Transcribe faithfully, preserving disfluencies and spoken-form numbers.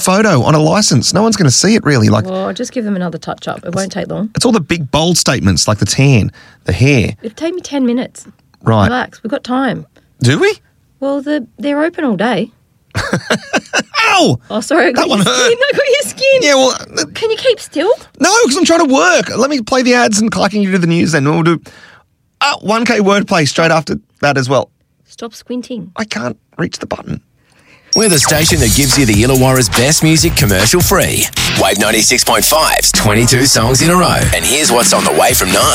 photo on a license. No one's going to see it really. Like, Well, just give them another touch-up. It won't take long. it's all the big bold statements like the tan, the hair. It'll take me ten minutes. Right. Relax. We've got time. Do we? Well, the, they're open all day. Ow! Oh, sorry. I got That one your hurt. skin. I got your skin. Yeah, well, uh, Can you keep still? no, because I'm trying to work. Let me play the ads and I can you do the news then. We'll do uh, one K wordplay straight after that as well. Stop squinting. I can't reach the button. We're the station that gives you the Illawarra's best music commercial free. Wave ninety-six point five's twenty-two songs in a row. And here's what's on the way from nine.